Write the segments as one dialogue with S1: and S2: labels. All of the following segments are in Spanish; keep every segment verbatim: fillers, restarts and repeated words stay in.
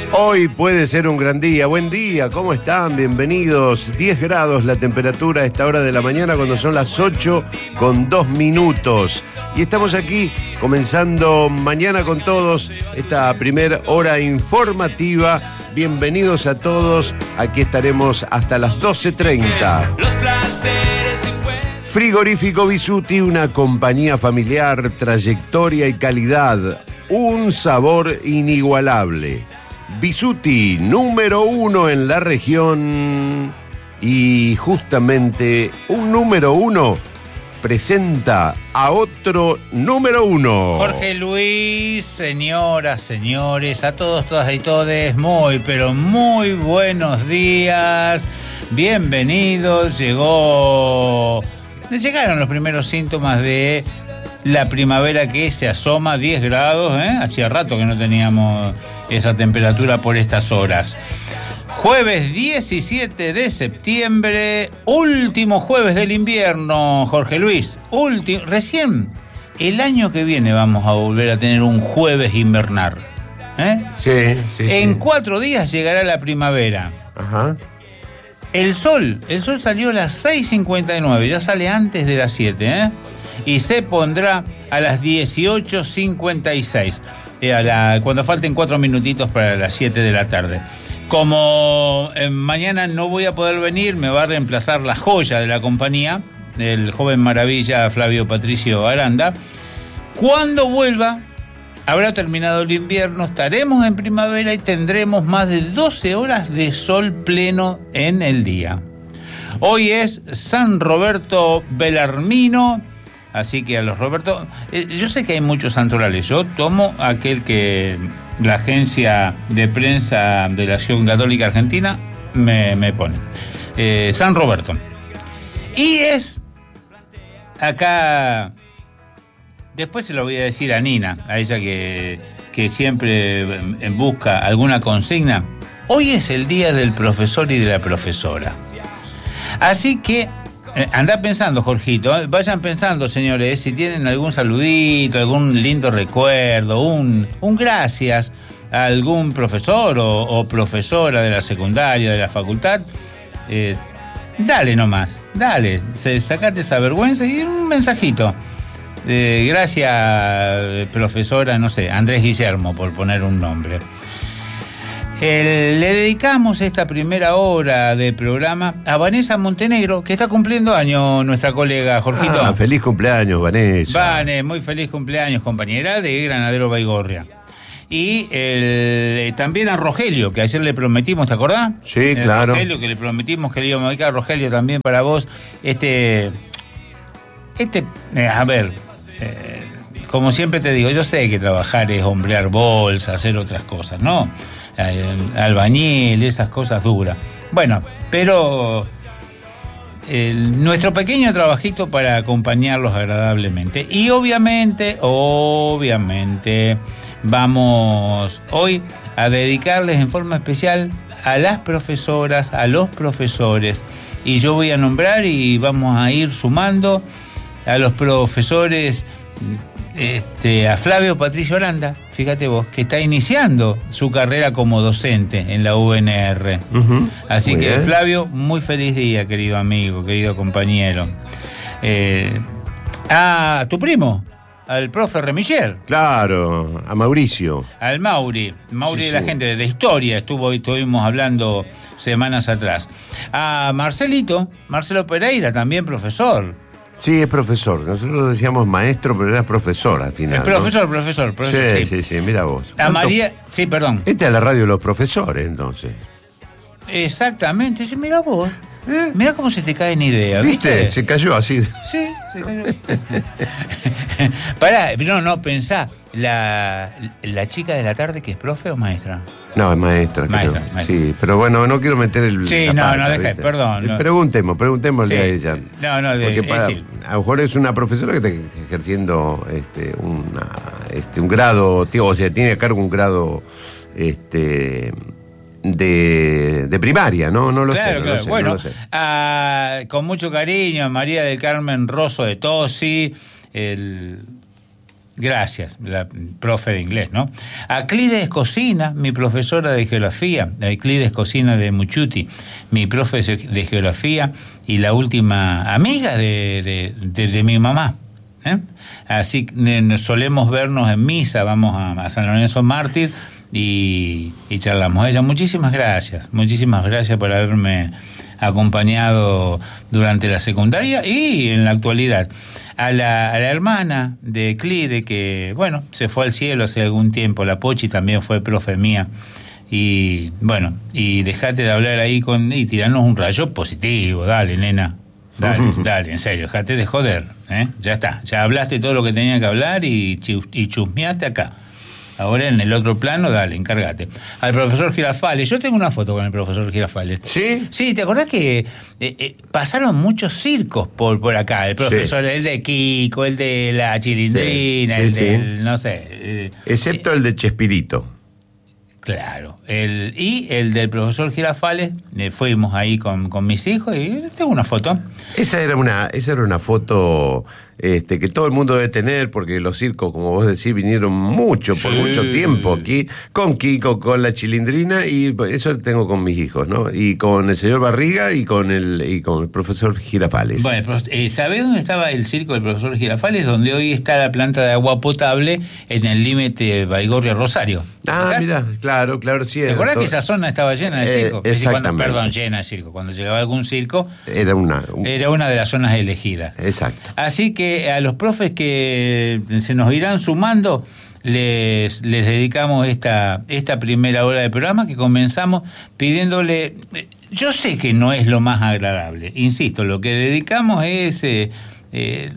S1: Hoy puede ser un gran día. Buen día, ¿cómo están? Bienvenidos. diez grados la temperatura a esta hora de la mañana cuando son las ocho con dos minutos. Y estamos aquí comenzando Mañana con Todos, esta primera hora informativa. Bienvenidos a todos. Aquí estaremos hasta las doce treinta. Frigorífico Bisuti, una compañía familiar, trayectoria y calidad. Un sabor inigualable. Bisuti, número uno en la región, y justamente un número uno presenta a otro número uno.
S2: Jorge Luis, señoras, señores, a todos, todas y todes, muy, pero muy buenos días, bienvenidos. Llegó, llegaron los primeros síntomas de la primavera que se asoma, diez grados, ¿eh? Hacía rato que no teníamos esa temperatura por estas horas. Jueves diecisiete de septiembre, último jueves del invierno, Jorge Luis. Último, recién el año que viene vamos a volver a tener un jueves invernal. ¿eh?
S1: Sí, sí.
S2: En
S1: sí.
S2: cuatro días llegará la primavera.
S1: Ajá. El
S2: sol, el sol salió a las seis cincuenta y nueve, ya sale antes de las siete, ¿eh? Y se pondrá a las dieciocho cincuenta y seis, eh, a la, cuando falten cuatro minutitos para las siete de la tarde. Como eh, mañana no voy a poder venir, me va a reemplazar la joya de la compañía, el joven maravilla Flavio Patricio Aranda. Cuando vuelva, habrá terminado el invierno, estaremos en primavera y tendremos más de doce horas de sol pleno en el día. Hoy es San Roberto Belarmino. Así que a los Roberto, eh, yo sé que hay muchos santorales, yo tomo aquel que la agencia de prensa de la Acción Católica Argentina me, me pone. Eh, San Roberto. Y es acá, después se lo voy a decir a Nina, a ella que, que siempre busca alguna consigna. Hoy es el día del profesor y de la profesora. Así que Eh, andá pensando, Jorgito, eh, vayan pensando, señores, si tienen algún saludito, algún lindo recuerdo, un, un gracias a algún profesor o, o profesora de la secundaria, de la facultad, eh, dale nomás, dale, se, sacate esa vergüenza y un mensajito. Eh, gracias, profesora, no sé, Andrés Guillermo, por poner un nombre. Eh, le dedicamos esta primera hora de programa a Vanessa Montenegro, que está cumpliendo años, nuestra colega, Jorgito.
S1: Ah, feliz cumpleaños, Vanessa.
S2: Vane, muy feliz cumpleaños, compañera de Granadero Baigorria. Y el, también a Rogelio, que ayer le prometimos, ¿te acordás?
S1: Sí,
S2: el
S1: claro.
S2: Rogelio, que le prometimos que le íbamos a dedicar. Rogelio, también para vos. Este, este, eh, a ver, eh, como siempre te digo, yo sé que trabajar es hombrear bolsas, hacer otras cosas, ¿no? Albañil, esas cosas duras. Bueno, pero el, nuestro pequeño trabajito para acompañarlos agradablemente. Y obviamente, obviamente, vamos hoy a dedicarles en forma especial a las profesoras, a los profesores. Y yo voy a nombrar y vamos a ir sumando a los profesores. Este, a Flavio Patricio Aranda, fíjate vos, que está iniciando su carrera como docente en la U N R. Uh-huh. Así muy que bien. Flavio, muy feliz día, querido amigo, querido compañero. Eh, a tu primo, al profe Remiller.
S1: Claro, a Mauricio.
S2: Al Mauri, Mauri sí, de la sí. gente de la historia, estuvo, estuvimos hablando semanas atrás. A Marcelito, Marcelo Pereira, también profesor.
S1: Sí, es profesor. Nosotros decíamos maestro, pero era profesor al final.
S2: El profesor,
S1: ¿no?
S2: profesor, profesor.
S1: Sí, sí, sí, sí, mira vos.
S2: A María, sí, perdón.
S1: Este es la radio de los profesores, entonces.
S2: Exactamente, sí, mira vos. ¿Eh? Mira cómo se te cae en idea, ¿viste?
S1: ¿Viste? Se cayó así.
S2: Sí, se cayó. Pará, no, no, pensá. La, la chica de la tarde que es profe o maestra.
S1: No, es maestra.
S2: Maestra,
S1: creo.
S2: maestra.
S1: Sí, pero bueno, no quiero meter el...
S2: Sí, no,
S1: pata,
S2: no, deja,
S1: ¿viste?
S2: perdón. No.
S1: Preguntemos, preguntémosle
S2: sí.
S1: a ella.
S2: No, no, de,
S1: Porque para,
S2: decir.
S1: a lo mejor es una profesora que está ejerciendo este, una, este, un grado, tío, o sea, tiene a cargo un grado este, de, de primaria, ¿no? No lo
S2: claro,
S1: sé. No
S2: claro.
S1: lo sé,
S2: bueno,
S1: no lo sé.
S2: A, con mucho cariño a María del Carmen Rosso de Tosi, el... gracias, la profe de inglés, ¿no? A Clides Cocina, mi profesora de geografía, a Clides Cocina de Muchuti, mi profe de geografía y la última amiga de, de, de, de mi mamá. ¿eh? Así que solemos vernos en misa, vamos a, a San Lorenzo Mártir y, y charlamos. Ella, muchísimas gracias, muchísimas gracias por haberme acompañado durante la secundaria y en la actualidad. A la, a la hermana de Clide, que, bueno, se fue al cielo hace algún tiempo, la Pochi también fue profe mía, y, bueno, y dejate de hablar ahí con, y tirarnos un rayo positivo, dale, nena, dale, dale, en serio, dejate de joder, ¿eh? Ya está, ya hablaste todo lo que tenía que hablar y, y chusmeaste acá. Ahora en el otro plano, dale, encárgate. Al profesor Girafales, yo tengo una foto con el profesor Girafales.
S1: ¿Sí?
S2: Sí, ¿te acordás que eh, eh, pasaron muchos circos por, por acá? El profesor, sí. El de Kiko, el de la Chilindrina, sí, sí, el sí. del, no sé. Eh,
S1: Excepto eh, el de Chespirito.
S2: Claro. El, y el del profesor Girafales, eh, fuimos ahí con, con mis hijos y tengo una foto.
S1: Esa era una, esa era una foto... Este, que todo el mundo debe tener, porque los circos, como vos decís, vinieron mucho, por sí. mucho tiempo aquí, con Kiko, con la Chilindrina, y eso tengo con mis hijos, ¿no? Y con el señor Barriga y con el y con el profesor Girafales.
S2: Bueno, eh, ¿sabés dónde estaba el circo del profesor Girafales? Donde hoy está la planta de agua potable en el límite de Baigorria Rosario.
S1: Ah, mira, claro, claro, sí.
S2: ¿Te acuerdas que esa zona estaba llena de circo?
S1: Eh, exactamente.
S2: Cuando, perdón, llena de circo. Cuando llegaba algún circo,
S1: era una, un...
S2: era una de las zonas elegidas.
S1: Exacto.
S2: Así que a los profes que se nos irán sumando, les, les dedicamos esta, esta primera hora de programa que comenzamos pidiéndole... Yo sé que no es lo más agradable, insisto, lo que dedicamos es... Eh, eh,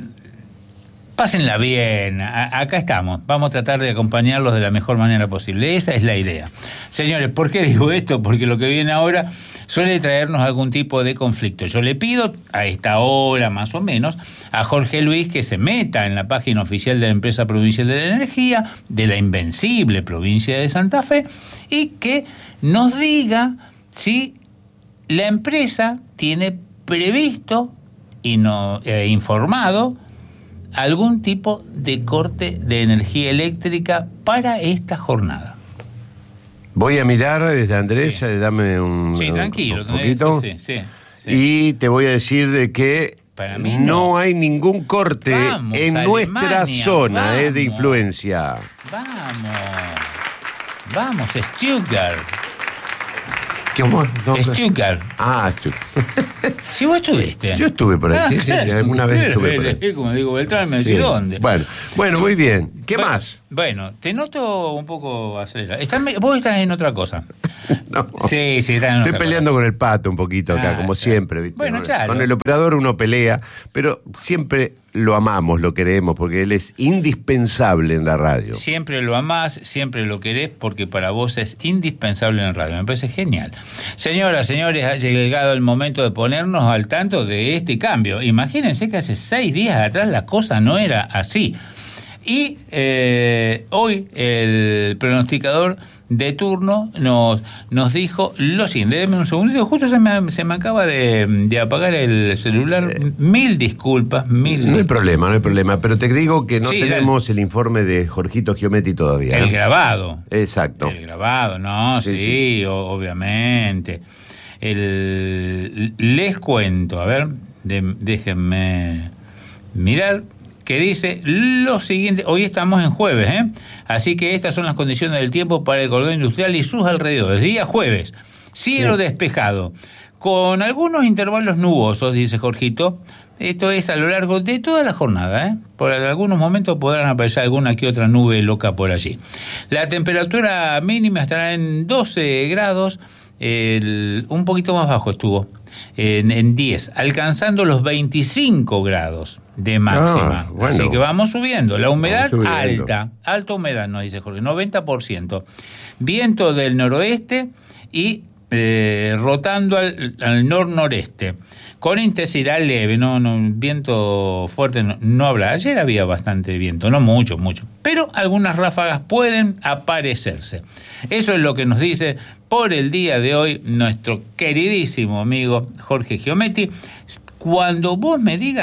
S2: pásenla bien, a, acá estamos, vamos a tratar de acompañarlos de la mejor manera posible, esa es la idea. Señores, ¿por qué digo esto? Porque lo que viene ahora suele traernos algún tipo de conflicto. Yo le pido a esta hora más o menos a Jorge Luis que se meta en la página oficial de la Empresa Provincial de la Energía, de la invencible provincia de Santa Fe, y que nos diga si la empresa tiene previsto y no eh, informado algún tipo de corte de energía eléctrica para esta jornada.
S1: Voy a mirar desde Andrés, sí. dame un,
S2: sí, tranquilo,
S1: un poquito.
S2: Sí, sí, sí.
S1: Y te voy a decir de que para mí no, no hay ningún corte vamos, en Alemania, nuestra zona vamos, eh, de influencia.
S2: Vamos, vamos, Stuttgart.
S1: ¿Cómo?
S2: Stuttgart.
S1: Ah, Stuttgart.
S2: Si vos estuviste.
S1: Yo estuve por ahí, ah, sí, sí, alguna vez estuve por ahí.
S2: Como digo, Beltrán, me decís sí. dónde.
S1: Bueno, bueno, muy bien. ¿Qué
S2: bueno,
S1: más?
S2: Bueno, te noto un poco acelerado. Estás, vos estás en otra cosa.
S1: No.
S2: Sí, sí, estás en otra
S1: Estoy peleando
S2: cosa.
S1: con el Pato un poquito acá, ah, como claro. siempre, ¿viste?
S2: Bueno, claro.
S1: Con el operador uno pelea, pero siempre lo amamos, lo queremos, porque él es indispensable en la radio.
S2: Siempre lo amás, siempre lo querés, porque para vos es indispensable en la radio. Me parece genial. Señoras, señores, ha llegado el momento de ponernos al tanto de este cambio. Imagínense que hace seis días atrás la cosa no era así. Y eh, hoy el pronosticador de turno nos, nos dijo lo siguiente. Déjame un segundito, justo se me, se me acaba de, de apagar el celular. Eh, mil disculpas, mil
S1: No hay problema, no hay problema, pero te digo que no
S2: sí,
S1: tenemos dale. el informe de Jorgito Giometti todavía.
S2: El
S1: ¿eh?
S2: grabado.
S1: Exacto.
S2: El grabado, no, sí, sí, sí, sí. O, obviamente. El, les cuento, a ver, de, déjenme mirar. Que dice lo siguiente, hoy estamos en jueves, ¿eh? Así que estas son las condiciones del tiempo para el cordón industrial y sus alrededores. Día jueves, cielo sí. despejado, con algunos intervalos nubosos, dice Jorgito. Esto es a lo largo de toda la jornada, ¿eh? Por algunos momentos podrán aparecer alguna que otra nube loca por allí. La temperatura mínima estará en doce grados, el, un poquito más bajo estuvo, en, en diez, alcanzando los veinticinco grados de máxima. Ah, bueno. Así que vamos subiendo. La humedad alta, alta humedad, nos dice Jorge, noventa por ciento. Viento del noroeste y eh, rotando al, al nor-noreste. Con intensidad leve, no, no, viento fuerte no, no habrá. Ayer había bastante viento, no mucho, mucho. Pero algunas ráfagas pueden aparecerse. Eso es lo que nos dice por el día de hoy nuestro queridísimo amigo Jorge Giometti. Cuando vos me digas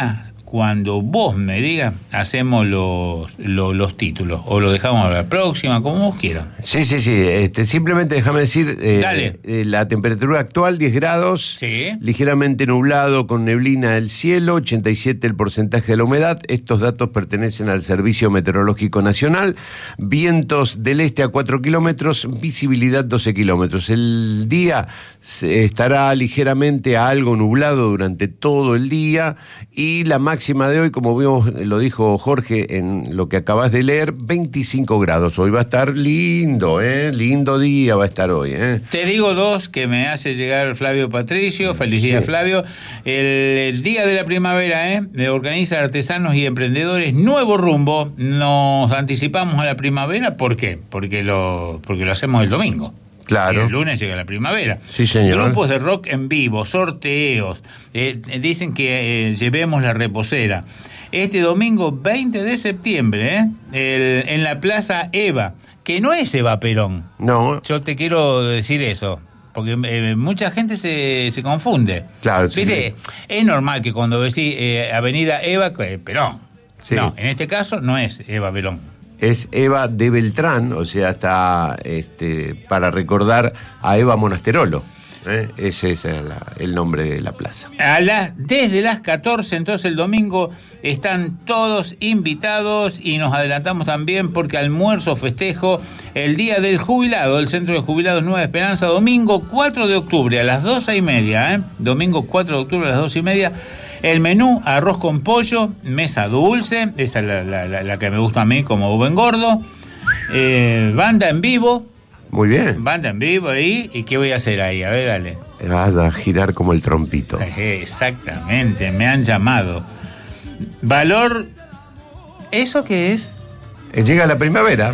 S2: cuando vos me digas, hacemos los, los, los títulos, o lo dejamos a la próxima, como vos quieras.
S1: Sí, sí, sí. Este, simplemente déjame decir, eh,
S2: Dale.
S1: Eh, la temperatura actual, diez grados,
S2: Sí.
S1: ligeramente nublado, con neblina el cielo, ochenta y siete el porcentaje de la humedad. Estos datos pertenecen al Servicio Meteorológico Nacional. Vientos del este a cuatro kilómetros, visibilidad doce kilómetros. El día se estará ligeramente a algo nublado durante todo el día, y la máxima de hoy, como vimos, lo dijo Jorge en lo que acabas de leer, veinticinco grados. Hoy va a estar lindo, ¿eh? Lindo día va a estar hoy, ¿eh?
S2: Te digo dos que me hace llegar Flavio Patricio. Feliz día,
S1: Sí.
S2: Flavio. El, el día de la primavera, ¿eh? Me organiza Artesanos y Emprendedores Nuevo Rumbo. Nos anticipamos a la primavera. ¿Por qué? Porque lo, porque lo hacemos el domingo.
S1: Claro.
S2: Y el lunes llega la primavera.
S1: Sí, señor.
S2: Grupos de rock en vivo, sorteos. Eh, dicen que eh, llevemos la reposera. Este domingo veinte de septiembre, ¿eh? El, en la Plaza Eva, que no es Eva Perón.
S1: No,
S2: Yo te quiero decir eso, porque eh, mucha gente se, se confunde.
S1: Claro, sí.
S2: ¿Viste? Es normal que cuando decís eh, Avenida Eva eh, Perón.
S1: Sí.
S2: No, en este caso no es Eva Perón.
S1: es Eva de Beltrán, o sea, está este, para recordar a Eva Monasterolo. ¿eh? Ese es el, el nombre de la plaza.
S2: A las, desde las catorce, entonces el domingo, están todos invitados, y nos adelantamos también porque almuerzo festejo el Día del Jubilado, el Centro de Jubilados Nueva Esperanza, domingo cuatro de octubre a las doce y media, ¿eh? Domingo cuatro de octubre a las doce y media. El menú: arroz con pollo, mesa dulce, esa es la, la, la, la que me gusta a mí como buen gordo, eh, banda en vivo,
S1: Muy bien.
S2: banda en vivo ahí. ¿Y qué voy a hacer ahí? A ver, dale.
S1: Vas a girar como el trompito.
S2: Exactamente, me han llamado. Valor, ¿eso qué es?
S1: Eh, Llega la primavera.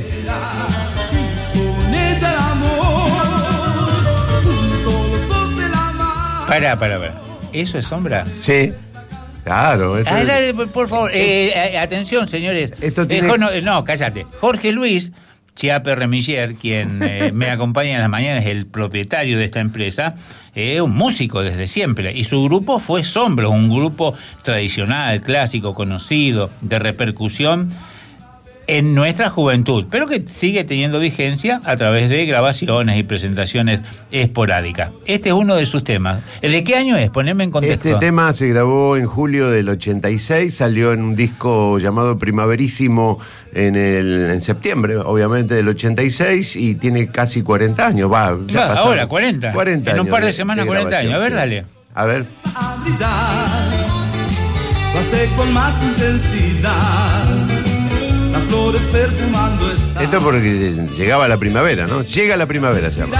S2: Pará, pará, pará. ¿Eso es sombra?
S1: Sí. Claro. esto
S2: Ah,
S1: es-
S2: dale, por favor. Eh, eh, atención, señores.
S1: Esto tiene-
S2: Eh, jo- no, eh, no, cállate. Jorge Luis Chiape Remiller, quien eh, me acompaña en las mañanas, el propietario de esta empresa, es un músico desde siempre. Y su grupo fue Sombra, un grupo tradicional, clásico, conocido, de repercusión en nuestra juventud, pero que sigue teniendo vigencia a través de grabaciones y presentaciones esporádicas. Este es uno de sus temas. ¿De qué año es? Poneme en contexto.
S1: Este tema se grabó en julio del ochenta y seis, salió en un disco llamado Primaverísimo en, el, en septiembre, obviamente, del ochenta y seis, y tiene casi cuarenta años. Va, ya
S2: Va,
S1: pasaron
S2: ahora, cuarenta.
S1: cuarenta
S2: En un
S1: años
S2: par de semanas, cuarenta años. A ver,
S1: sí.
S2: dale.
S1: A ver.
S3: A brillar, lo hace con más intensidad, las flores perfumando están.
S1: Esto porque llegaba la primavera, ¿no? Llega la primavera, se llama.